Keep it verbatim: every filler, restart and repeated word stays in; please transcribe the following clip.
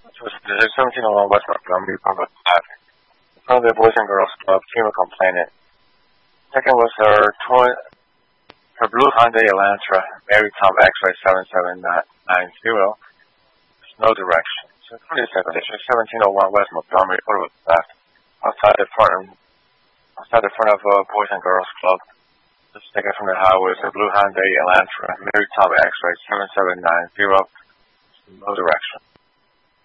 This is seventeen oh one West Montgomery Public Ave. In front of the Boys and Girls Club, female complainant. Second was her toy, her blue Hyundai Elantra, Mary Tom X-ray seven seven nine zero. There's no direction. So twenty-second, this is seventeen oh one West Montgomery Public Ave. Outside the front, outside the front of uh, Boys and Girls Club. This is taken from the highway. It's a blue Hyundai Elantra, Mary Tom X-ray seven seven nine zero. No direction.